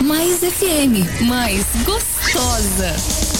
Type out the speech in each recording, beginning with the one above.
Mais FM, mais gostosa.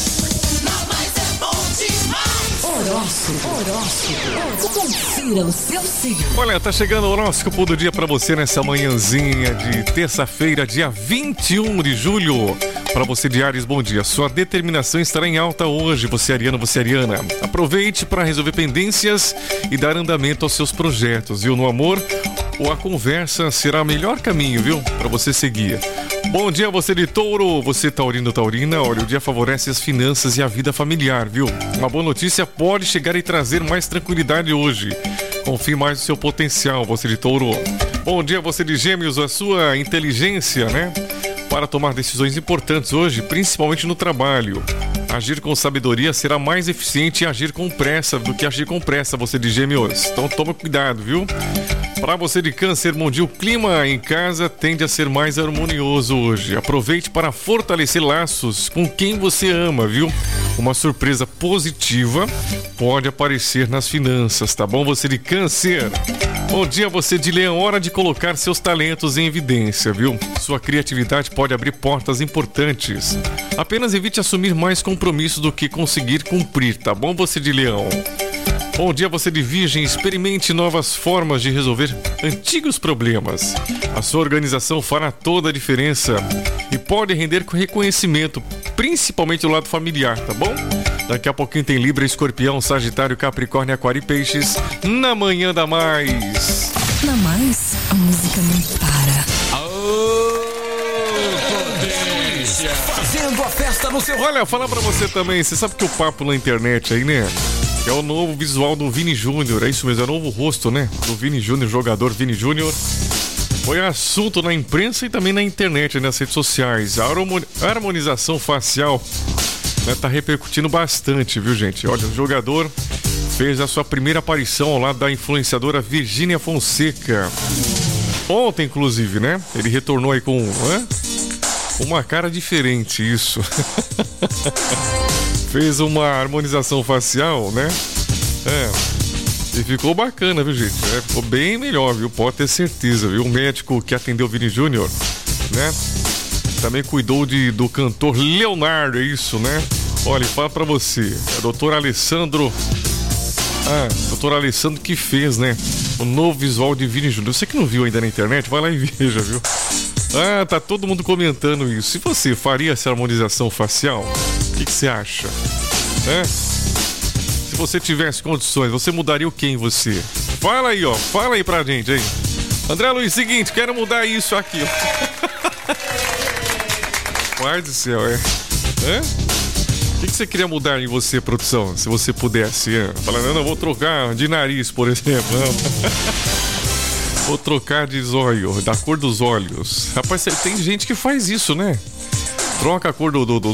Horóscopo. Confira o seu signo. Olha, tá chegando o horóscopo do dia pra você nessa manhãzinha de terça-feira, dia 21 de julho. Pra você de Áries, bom dia. Sua determinação estará em alta hoje, você ariano, você ariana. Aproveite para resolver pendências e dar andamento aos seus projetos, viu? No amor, ou a conversa será o melhor caminho, viu? Pra você seguir. Bom dia, você de Touro, você taurino, taurina. Olha, o dia favorece as finanças e a vida familiar, viu? Uma boa notícia pode chegar e trazer mais tranquilidade hoje. Confie mais no seu potencial, você de Touro. Bom dia, você de Gêmeos, a sua inteligência, né? Para tomar decisões importantes hoje, principalmente no trabalho. Agir com sabedoria será mais eficiente e agir com pressa do que agir com pressa, você de Gêmeos. Então toma cuidado, viu? Para você de Câncer, bom dia, o clima em casa tende a ser mais harmonioso hoje. Aproveite para fortalecer laços com quem você ama, viu? Uma surpresa positiva pode aparecer nas finanças, tá bom? Você de Câncer. Bom dia, você de Leão, hora de colocar seus talentos em evidência, viu? Sua criatividade pode abrir portas importantes. Apenas evite assumir mais compromisso do que conseguir cumprir, tá bom, você de Leão? Bom dia, você de Virgem, experimente novas formas de resolver antigos problemas. A sua organização fará toda a diferença e pode render com reconhecimento, principalmente do lado familiar, tá bom? Daqui a pouquinho tem Libra, Escorpião, Sagitário, Capricórnio, Aquário e Peixes na Manhã da Mais. Na Mais, a música não para. Fazendo a festa no seu... Olha, falar pra você também, você sabe que o papo na internet aí, né? É o novo visual do Vini Júnior, é isso mesmo, é o novo rosto, né? Do Vini Júnior, jogador Vini Júnior. Foi assunto na imprensa e também na internet, nas redes sociais. A harmonização facial, né, tá repercutindo bastante, viu, gente? Olha, o jogador fez a sua primeira aparição ao lado da influenciadora Virgínia Fonseca. Ontem, inclusive, né? Ele retornou aí com uma cara diferente, isso. Fez uma harmonização facial, né? E ficou bacana, viu, gente? Ficou bem melhor, viu? Pode ter certeza, viu? O médico que atendeu o Vini Júnior, né? Também cuidou do cantor Leonardo, é isso, né? Olha, fala pra você, é o doutor Alessandro. Doutor Alessandro que fez, né? O novo visual de Vini Júnior. Você que não viu ainda na internet, vai lá e veja, viu? Tá todo mundo comentando isso. Se você faria essa harmonização facial, o que você acha? Se você tivesse condições, você mudaria o que em você? Fala aí, ó. Fala aí pra gente, hein? André Luiz, seguinte, quero mudar isso aqui. Pai do céu, O que você queria mudar em você, produção? Se você pudesse, Falando, não, vou trocar de nariz, por exemplo. Vou trocar de zóio, da cor dos olhos. Rapaz, tem gente que faz isso, né? Troca a cor dos